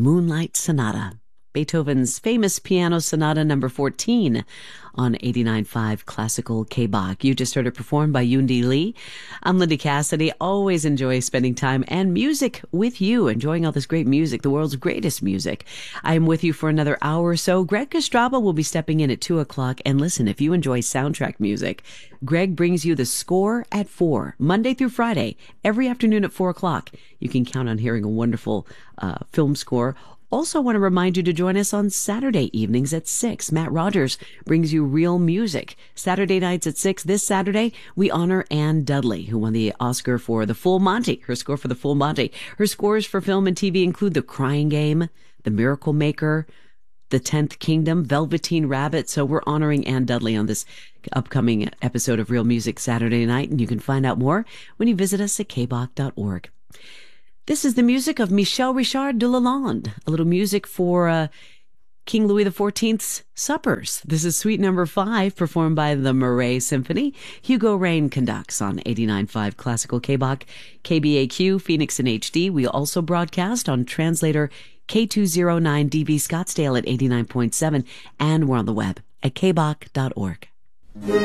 Moonlight Sonata, Beethoven's famous piano sonata number 14 on 89.5 Classical K-Bach. You just heard it performed by Yundi Lee. I'm Linda Cassidy. Always enjoy spending time and music with you, enjoying all this great music, the world's greatest music. I am with you for another hour or so. Greg Kostraba will be stepping in at 2 o'clock. And listen, if you enjoy soundtrack music, Greg brings you the score at 4, Monday through Friday, every afternoon at 4 o'clock. You can count on hearing a wonderful film score. Also want to remind you to join us on Saturday evenings at 6. Matt Rogers brings you real music. Saturday nights at 6. This Saturday, we honor Anne Dudley, who won the Oscar for The Full Monty, her score for The Full Monty. Her scores for film and TV include The Crying Game, The Miracle Maker, The 10th Kingdom, Velveteen Rabbit. So we're honoring Anne Dudley on this upcoming episode of Real Music Saturday night, and you can find out more when you visit us at kbach.org. This is the music of Michel Richard de Lalande, a little music for King Louis XIV's suppers. This is Suite Number 5, performed by the Marais Symphony. Hugo Rain conducts on 89.5 Classical K-Bach, KBAQ, Phoenix in HD. We also broadcast on translator K209DB Scottsdale at 89.7, and we're on the web at kbach.org.